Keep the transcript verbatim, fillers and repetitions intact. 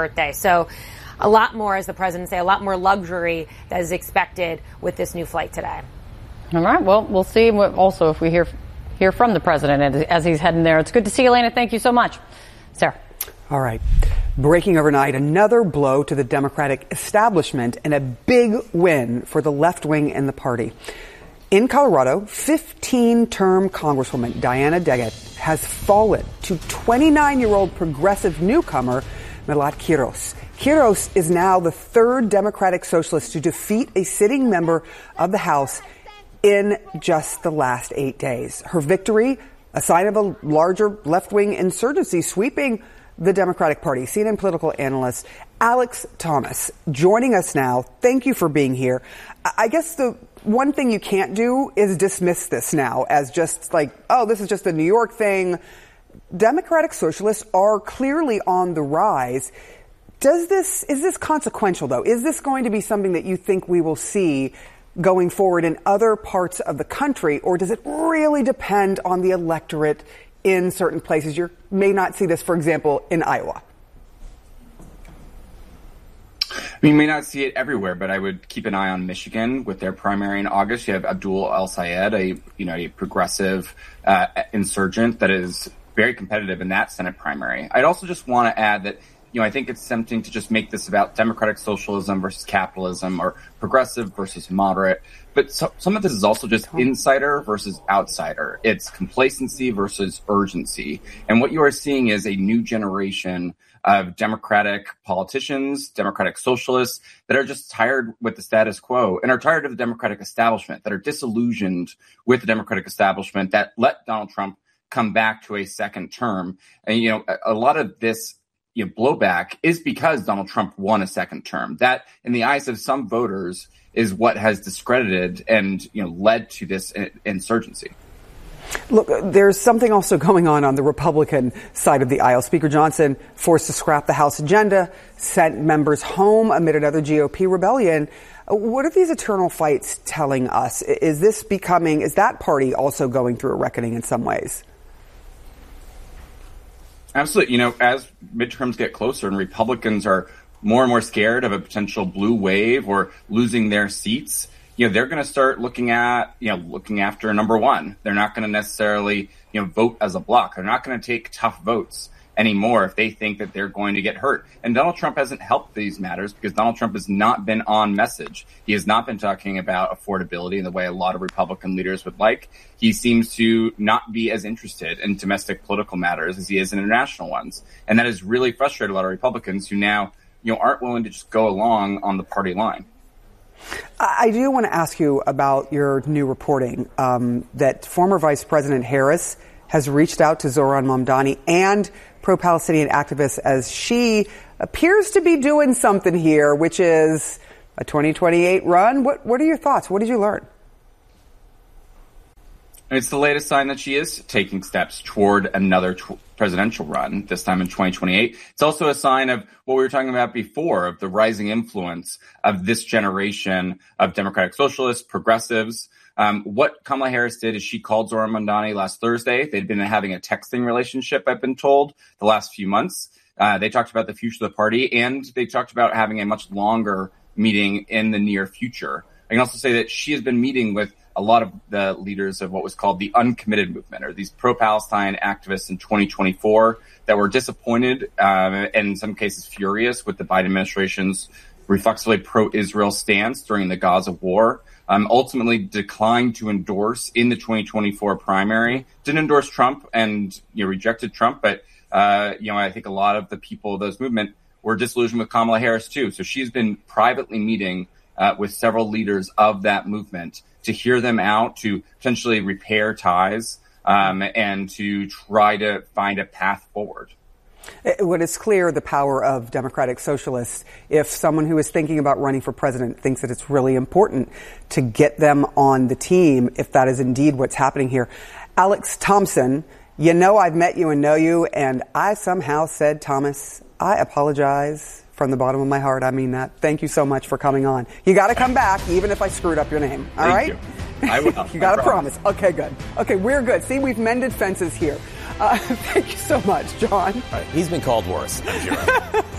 birthday. So a lot more, as the president say, a lot more luxury that is expected with this new flight today. All right. Well, we'll see what also if we hear hear from the president as he's heading there. It's good to see you, Elena. Thank you so much. Sarah. All right. Breaking overnight, another blow to the Democratic establishment and a big win for the left wing in the party. In Colorado, fifteen-term Congresswoman Diana Deggett has fallen to twenty-nine-year-old progressive newcomer Milad Quiros. Quiros is now the third Democratic Socialist to defeat a sitting member of the House in just the last eight days. Her victory, a sign of a larger left-wing insurgency sweeping the Democratic Party. C N N political analyst Alex Thomas joining us now. Thank you for being here. I guess the one thing you can't do is dismiss this now as just like, oh, this is just a New York thing. Democratic Socialists are clearly on the rise. Does this, is this consequential though? Is this going to be something that you think we will see going forward in other parts of the country, or does it really depend on the electorate in certain places? You may not see this, for example, in Iowa. We may not see it everywhere, but I would keep an eye on Michigan with their primary in August. You have Abdul El-Sayed, a you know a progressive uh, insurgent that is very competitive in that Senate primary. I'd also just want to add that you know I think it's tempting to just make this about democratic socialism versus capitalism or progressive versus moderate. But so, some of this is also just insider versus outsider. It's complacency versus urgency. And what you are seeing is a new generation of Democratic politicians, Democratic socialists that are just tired with the status quo and are tired of the Democratic establishment, that are disillusioned with the Democratic establishment that let Donald Trump come back to a second term. And, you know, a, a lot of this you know, blowback is because Donald Trump won a second term. That, in the eyes of some voters, is what has discredited and, you know, led to this insurgency. Look, there's something also going on on the Republican side of the aisle. Speaker Johnson forced to scrap the House agenda, sent members home amid another G O P rebellion. What are these eternal fights telling us? Is this becoming, is that party also going through a reckoning in some ways? Absolutely. You know, as midterms get closer and Republicans are more and more scared of a potential blue wave or losing their seats, you know, they're going to start looking at, you know, looking after number one. They're not going to necessarily, you know, vote as a block. They're not going to take tough votes anymore if they think that they're going to get hurt. And Donald Trump hasn't helped these matters because Donald Trump has not been on message. He has not been talking about affordability in the way a lot of Republican leaders would like. He seems to not be as interested in domestic political matters as he is in international ones. And that has really frustrated a lot of Republicans who now, you know, aren't willing to just go along on the party line. I do want to ask you about your new reporting um, that former Vice President Harris has reached out to Zohran Mamdani and pro-Palestinian activists as she appears to be doing something here, which is a twenty twenty-eight run. What, what are your thoughts? What did you learn? It's the latest sign that she is taking steps toward another tw- presidential run, this time in twenty twenty-eight. It's also a sign of what we were talking about before, of the rising influence of this generation of Democratic socialists, progressives. Um, what Kamala Harris did is she called Zohran Mamdani last Thursday. They'd been having a texting relationship, I've been told, the last few months. Uh, they talked about the future of the party, and they talked about having a much longer meeting in the near future. I can also say that she has been meeting with a lot of the leaders of what was called the uncommitted movement, or these pro-Palestine activists in twenty twenty-four that were disappointed um, and in some cases furious with the Biden administration's reflexively pro-Israel stance during the Gaza war. Um, ultimately declined to endorse in the twenty twenty-four primary, didn't endorse Trump and you know rejected Trump. But, uh, you know, I think a lot of the people of those movement were disillusioned with Kamala Harris, too. So she's been privately meeting uh, with several leaders of that movement to hear them out, to potentially repair ties um, and to try to find a path forward. When it's clear the power of Democratic Socialists, if someone who is thinking about running for president thinks that it's really important to get them on the team, if that is indeed what's happening here. Alex Thompson, you know I've met you and know you, and I somehow said, Thomas, I apologize from the bottom of my heart. I mean that. Thank you so much for coming on. You got to come back, even if I screwed up your name. All Thank right? You. I will. You got to promise. Okay, good. Okay, we're good. See, we've mended fences here. Uh, thank you so much, John. All right, he's been called worse. I'm sure.